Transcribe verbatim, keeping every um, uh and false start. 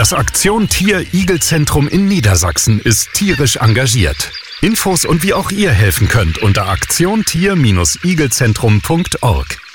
Das Aktion Tier-Igel-Zentrum in Niedersachsen ist tierisch engagiert. Infos und wie auch ihr helfen könnt unter aktion tier Bindestrich igelzentrum punkt org.